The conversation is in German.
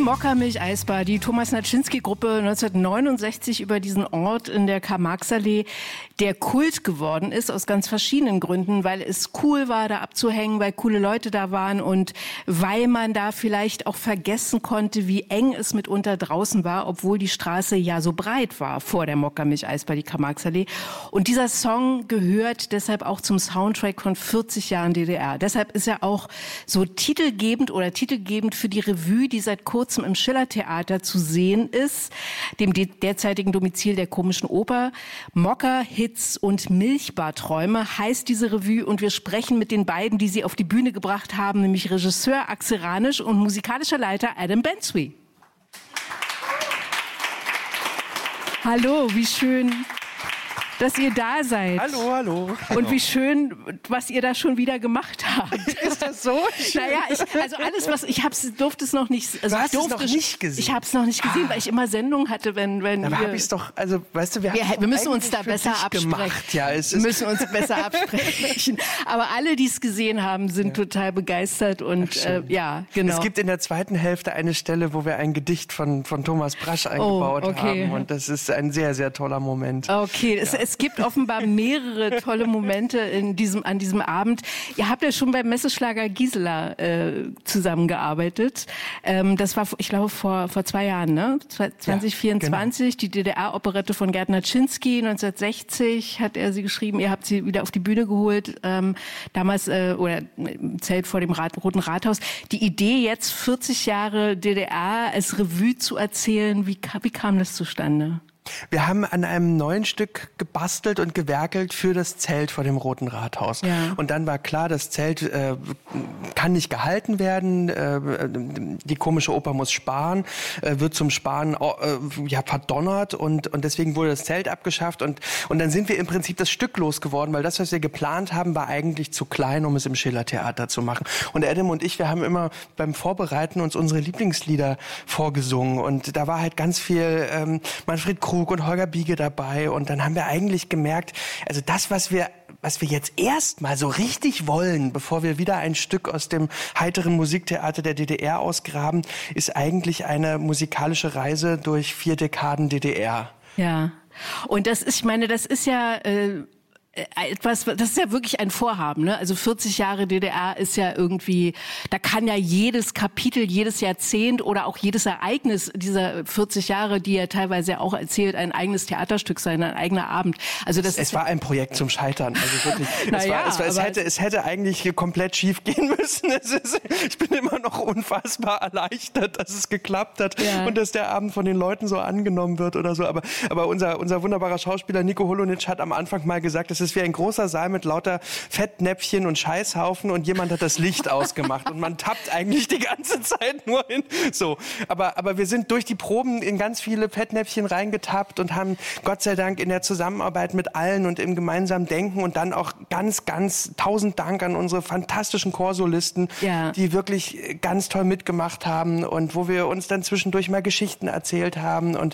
Mokka-Milch-Eisbar, die Thomas-Naczynski-Gruppe 1969 über diesen Ort in der Karl-Marx-Allee, der Kult geworden ist, aus ganz verschiedenen Gründen, weil es cool war, da abzuhängen, weil coole Leute da waren und weil man da vielleicht auch vergessen konnte, wie eng es mitunter draußen war, obwohl die Straße ja so breit war vor der Mokka-Milch-Eisbar, die Karl-Marx-Allee. Und dieser Song gehört deshalb auch zum Soundtrack von 40 Jahren DDR. Deshalb ist er auch so titelgebend für die Revue, die seit kurzem im Schillertheater zu sehen ist, dem derzeitigen Domizil der Komischen Oper. Mokka, Hits und Milchbarträume heißt diese Revue und wir sprechen mit den beiden, die sie auf die Bühne gebracht haben, nämlich Regisseur Axel Ranisch und musikalischer Leiter Adam Bensui. Hallo, wie schön, dass ihr da seid. Hallo, hallo. Und wie schön, was ihr da schon wieder gemacht habt. Ist das so? Naja, durfte es noch nicht. Also du hast es noch nicht gesehen? Ich habe es noch nicht gesehen, weil ich immer Sendungen hatte, wenn aber habe ich es doch, also weißt du, wir müssen uns da besser absprechen. Ja, wir müssen uns besser absprechen. Aber alle, die es gesehen haben, sind total begeistert und ja, genau. Es gibt in der zweiten Hälfte eine Stelle, wo wir ein Gedicht von Thomas Brasch eingebaut haben und das ist ein sehr, sehr toller Moment. Okay, es gibt offenbar mehrere tolle Momente an diesem Abend. Ihr habt ja schon beim Messeschlager Gisela zusammengearbeitet. Das war, ich glaube, vor 2 Jahren, ne? 2024, ja, genau. Die DDR-Operette von Gerd Naczynski, 1960 hat er sie geschrieben. Ihr habt sie wieder auf die Bühne geholt, damals oder im Zelt vor dem Roten Rathaus. Die Idee jetzt, 40 Jahre DDR als Revue zu erzählen, wie kam das zustande? Wir haben an einem neuen Stück gebastelt und gewerkelt für das Zelt vor dem Roten Rathaus. Ja. Und dann war klar, das Zelt kann nicht gehalten werden. Die Komische Oper muss sparen, wird zum Sparen verdonnert und deswegen wurde das Zelt abgeschafft. Und dann sind wir im Prinzip das Stück losgeworden, weil das, was wir geplant haben, war eigentlich zu klein, um es im Schillertheater zu machen. Und Adam und ich, wir haben immer beim Vorbereiten uns unsere Lieblingslieder vorgesungen. Und da war halt ganz viel Manfred Krug und Holger Biege dabei und dann haben wir eigentlich gemerkt, also das, was wir jetzt erstmal so richtig wollen, bevor wir wieder ein Stück aus dem heiteren Musiktheater der DDR ausgraben, ist eigentlich eine musikalische Reise durch 4 Dekaden DDR. Ja, und das ist ja das ist ja wirklich ein Vorhaben, ne? Also 40 Jahre DDR ist ja irgendwie, da kann ja jedes Kapitel, jedes Jahrzehnt oder auch jedes Ereignis dieser 40 Jahre, die er teilweise auch erzählt, ein eigenes Theaterstück sein, ein eigener Abend. Also es war ein Projekt zum Scheitern, also wirklich. Es hätte eigentlich komplett schief gehen müssen. Ich bin immer noch unfassbar erleichtert, dass es geklappt hat und dass der Abend von den Leuten so angenommen wird oder so. Aber unser wunderbarer Schauspieler Nico Holonitsch hat am Anfang mal gesagt, es ist wie ein großer Saal mit lauter Fettnäpfchen und Scheißhaufen und jemand hat das Licht ausgemacht und man tappt eigentlich die ganze Zeit nur hin. So, aber wir sind durch die Proben in ganz viele Fettnäpfchen reingetappt und haben Gott sei Dank in der Zusammenarbeit mit allen und im gemeinsamen Denken und dann auch ganz 1000 Dank an unsere fantastischen Chorsolisten, die wirklich ganz toll mitgemacht haben und wo wir uns dann zwischendurch mal Geschichten erzählt haben und